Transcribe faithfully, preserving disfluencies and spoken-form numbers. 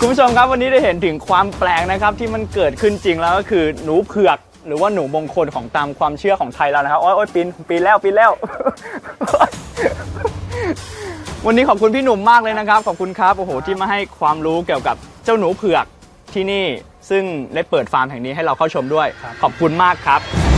คุณผู้ชมครับวันนี้ได้เห็นถึงความแปลกนะครับที่มันเกิดขึ้นจริงแล้วก็คือหนูเผือกหรือว่าหนูมงคลของตามความเชื่อของไทยแล้วนะครับโอ้ยปีนปีนแล้วปีนแล้ว วันนี้ขอบคุณพี่หนุ่มมากเลยนะครับขอบคุณครับโอ้โหที่มาให้ความรู้เกี่ยวกับเจ้าหนูเผือกที่นี่ซึ่งได้เปิดฟาร์มแห่งนี้ให้เราเข้าชมด้วยขอบคุณมากครับ